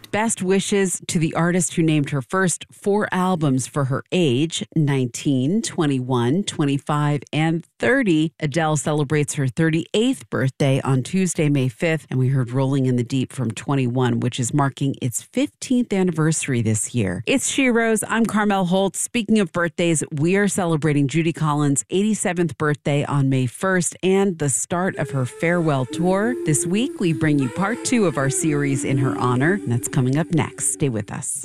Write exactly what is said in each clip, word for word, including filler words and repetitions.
with best wishes to the artist who named her first four albums for her age, nineteen, twenty-one, twenty-five, and thirty. Adele celebrates her thirty-eighth birthday on Tuesday, May fifth, and we heard Rolling in the Deep from twenty-one, which is marking its fifteenth anniversary this year. It's Sheroes. I'm Carmel Holt. Speaking of birthdays, we are celebrating Judy Collins' eighty-seventh birthday on May first and the start of her farewell tour. This week, we bring you part two of our series in her honor, and that's coming up next. Stay with us.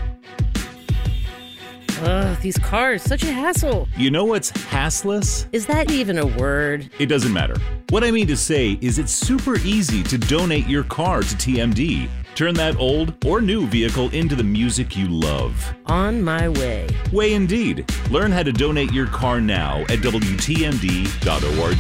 Ugh, these cars, such a hassle. You know what's hassless? Is that even a word? It doesn't matter. What I mean to say is it's super easy to donate your car to T M D. Turn that old or new vehicle into the music you love. On my way. Way indeed. Learn how to donate your car now at W T M D dot org.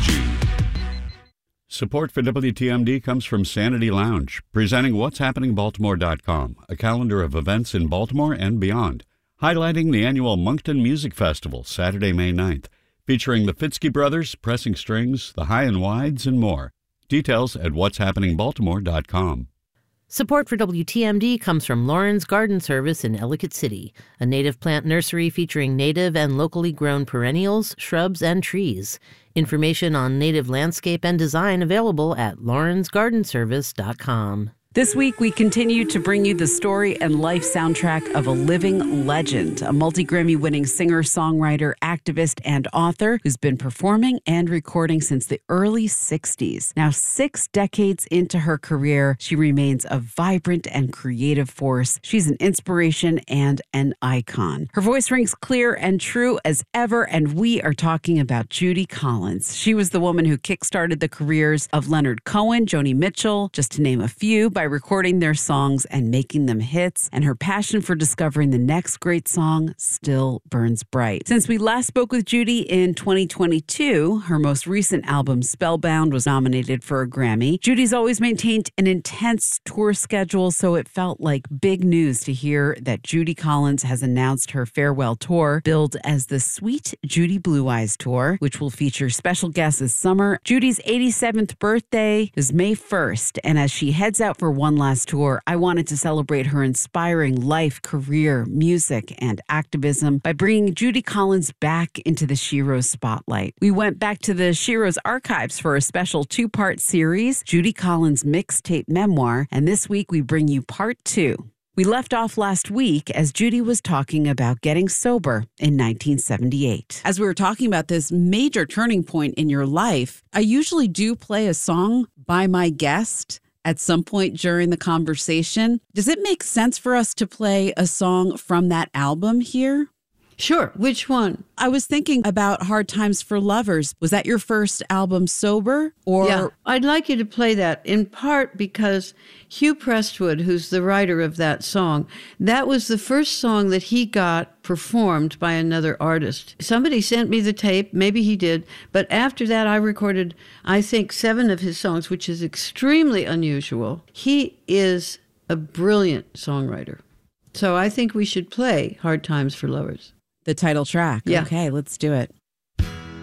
Support for W T M D comes from Sanity Lounge, presenting whats happening baltimore dot com, a calendar of events in Baltimore and beyond, highlighting the annual Moncton Music Festival, Saturday, May ninth, featuring the Fitzke Brothers, Pressing Strings, the High and Wides, and more. Details at whats happening baltimore dot com. Support for W T M D comes from Lauren's Garden Service in Ellicott City, a native plant nursery featuring native and locally grown perennials, shrubs, and trees. Information on native landscape and design available at laurens garden service dot com. This week, we continue to bring you the story and life soundtrack of a living legend, a multi-Grammy-winning singer, songwriter, activist, and author who's been performing and recording since the early sixties. Now, six decades into her career, she remains a vibrant and creative force. She's an inspiration and an icon. Her voice rings clear and true as ever, and we are talking about Judy Collins. She was the woman who kickstarted the careers of Leonard Cohen, Joni Mitchell, just to name a few, by recording their songs and making them hits, and her passion for discovering the next great song still burns bright. Since we last spoke with Judy in twenty twenty-two, her most recent album, Spellbound, was nominated for a Grammy. Judy's always maintained an intense tour schedule, so it felt like big news to hear that Judy Collins has announced her farewell tour, billed as the Sweet Judy Blue Eyes Tour, which will feature special guests this summer. Judy's eighty-seventh birthday is May first, and as she heads out for one last tour, I wanted to celebrate her inspiring life, career, music, and activism by bringing Judy Collins back into the Sheroes spotlight. We went back to the Sheroes archives for a special two-part series, Judy Collins Mixtape Memoir, and this week we bring you part two. We left off last week as Judy was talking about getting sober in nineteen seventy-eight. As we were talking about this major turning point in your life, I usually do play a song by my guest at some point during the conversation. Does it make sense for us to play a song from that album here? Sure. Which one? I was thinking about Hard Times for Lovers. Was that your first album sober? Or yeah, I'd like you to play that in part because Hugh Prestwood, who's the writer of that song, that was the first song that he got performed by another artist. Somebody sent me the tape, maybe he did, but after that I recorded, I think, seven of his songs, which is extremely unusual. He is a brilliant songwriter. So I think we should play Hard Times for Lovers. The title track. Yeah. Okay, let's do it.